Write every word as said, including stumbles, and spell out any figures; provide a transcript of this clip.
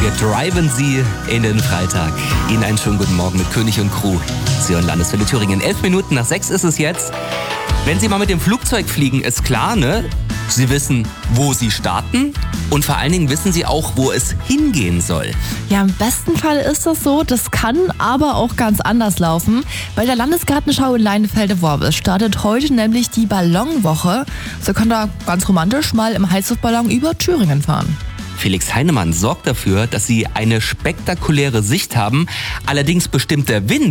Wir driven Sie in den Freitag. Ihnen einen schönen guten Morgen mit König und Crew. Sie hören Landeswelle Thüringen. Elf Minuten nach sechs ist es jetzt. Wenn Sie mal mit dem Flugzeug fliegen, ist klar, ne? Sie wissen, wo Sie starten und vor allen Dingen wissen Sie auch, wo es hingehen soll. Ja, im besten Fall ist das so. Das kann aber auch ganz anders laufen. Bei der Landesgartenschau in Leinefelde-Worbis startet heute nämlich die Ballonwoche. So könnt ihr ganz romantisch mal im Heißluftballon über Thüringen fahren. Felix Heinemann sorgt dafür, dass Sie eine spektakuläre Sicht haben. Allerdings bestimmt der Wind